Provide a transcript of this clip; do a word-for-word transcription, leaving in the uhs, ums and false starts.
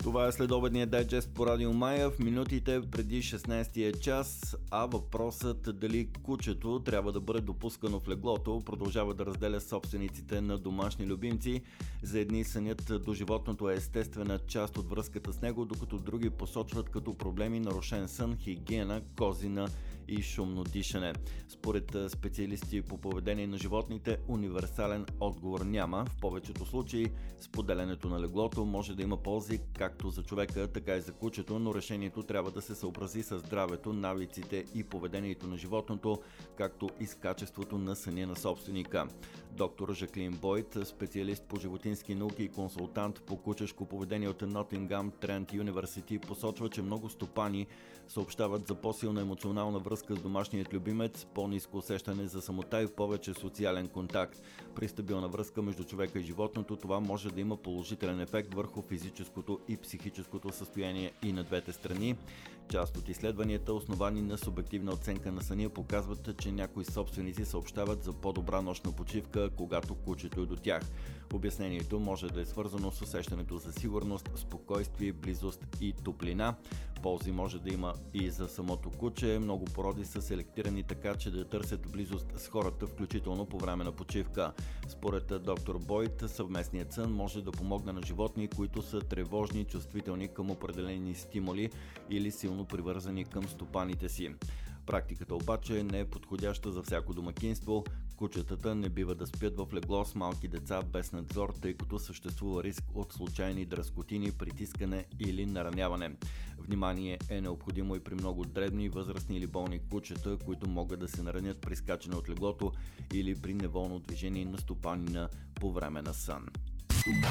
Това е следобедният дайджест по Радио Мая в минутите преди шестнайсетия час, а въпросът дали кучето трябва да бъде допускано в леглото продължава да разделя собствениците на домашни любимци. За едни сънят до животното е естествена част от връзката с него, докато други посочват като проблеми нарушен сън, хигиена, козина и шумно дишане. Според специалисти по поведение на животните, универсален отговор няма. В повечето случаи споделянето на леглото може да има ползи както за човека, така и за кучето, но решението трябва да се съобрази с здравето, навиците и поведението на животното, както и с качеството на съня на собственика. Доктор Жаклин Бойт, специалист по животински науки и консултант по кучешко поведение от Nottingham Trent University, посочва, че много стопани съобщават за по-силна емоционална връзка с домашният любимец, по-ниско усещане за самота и повече социален контакт. При стабилна връзка между човека и животното това може да има положителен ефект върху физическото и психическото състояние и на двете страни. Част от изследванията, основани на субективна оценка на съня, показват, че някои собственици съобщават за по-добра нощна почивка, когато кучето е до тях. Обяснението може да е свързано с усещането за сигурност, спокойствие, близост и топлина. Ползи може да има и за самото куче. Много породи са селектирани така, че да търсят близост с хората, включително по време на почивка. Според доктор Бойт, съвместният сън може да помогне на животни, които са тревожни, чувствителни към определени стимули или силно привързани към стопаните си. Практиката обаче не е подходяща за всяко домакинство. Кучетата не бива да спят в легло с малки деца без надзор, тъй като съществува риск от случайни дръскотини, притискане или нараняване. Внимание е необходимо и при много дребни, възрастни или болни кучета, които могат да се наранят при скачане от леглото или при неволно движение на стопанина по време на сън.